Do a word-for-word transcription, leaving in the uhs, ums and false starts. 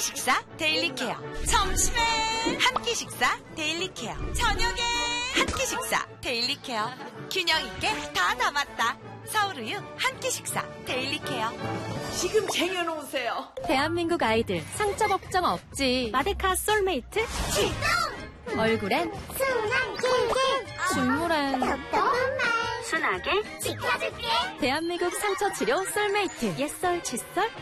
식사 데일리 케어. 점심에 한 끼 식사 데일리 케어. 저녁에 한 끼 식사 데일리 케어. 균형 있게 다 담았다. 서울우유 한 끼 식사 데일리 케어. 지금 쟁여놓으세요. 대한민국 아이들 상처 걱정 없지. 마데카 솔메이트 출동! 얼굴엔 순한 긴 줄무엔 답답한 말 순하게 지켜줄게. 대한민국 상처 치료 솔메이트. 옛설 칫솔